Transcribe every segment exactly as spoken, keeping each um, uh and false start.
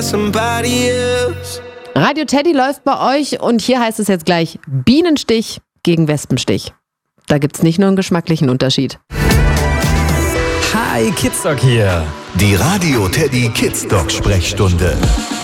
Radio Teddy läuft bei euch und hier heißt es jetzt gleich Bienenstich gegen Wespenstich. Da gibt's nicht nur einen geschmacklichen Unterschied. Hi, Kidsdoc hier. Die Radio Teddy Kidsdoc Sprechstunde.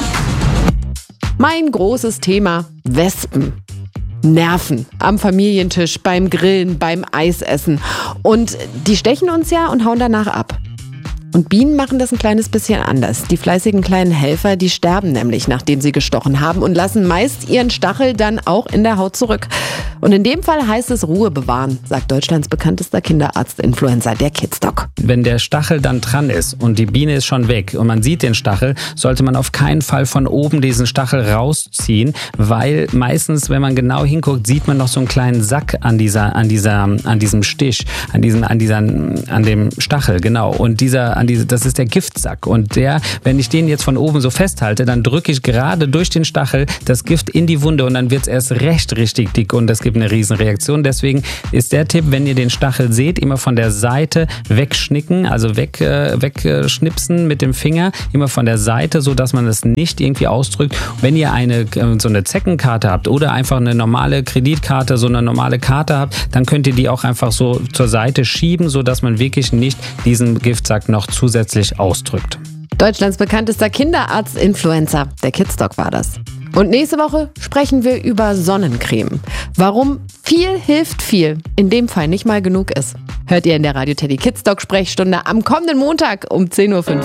Mein großes Thema: Wespen. Nerven am Familientisch, beim Grillen, beim Eisessen. Und die stechen uns ja und hauen danach ab. Und Bienen machen das ein kleines bisschen anders. Die fleißigen kleinen Helfer, die sterben nämlich, nachdem sie gestochen haben und lassen meist ihren Stachel dann auch in der Haut zurück. Und in dem Fall heißt es Ruhe bewahren, sagt Deutschlands bekanntester Kinderarzt-Influencer, der Kidsdoc. Wenn der Stachel dann dran ist und die Biene ist schon weg und man sieht den Stachel, sollte man auf keinen Fall von oben diesen Stachel rausziehen, weil meistens, wenn man genau hinguckt, sieht man noch so einen kleinen Sack an dieser, an dieser, an diesem Stich, an diesem, an dieser, an dem Stachel, genau. Und dieser, an diese, das ist der Giftsack. Und der, wenn ich den jetzt von oben so festhalte, dann drücke ich gerade durch den Stachel das Gift in die Wunde und dann wird es erst recht richtig dick und es gibt eine Riesenreaktion. Deswegen ist der Tipp, wenn ihr den Stachel seht, immer von der Seite wegschnicken, also weg, äh, wegschnipsen mit dem Finger, immer von der Seite, so dass man es nicht irgendwie ausdrückt. Wenn ihr eine äh, so eine Zeckenkarte habt oder einfach eine normale Kreditkarte, so eine normale Karte habt, dann könnt ihr die auch einfach so zur Seite schieben, so dass man wirklich nicht diesen Giftsack noch zusätzlich ausdrückt. Deutschlands bekanntester Kinderarzt-Influencer, der Kidsdoc war das. Und nächste Woche sprechen wir über Sonnencreme. Warum viel hilft viel, in dem Fall nicht mal genug ist. Hört ihr in der Radio Teddy Kidsdoc Sprechstunde am kommenden Montag um zehn Uhr fünfzehn.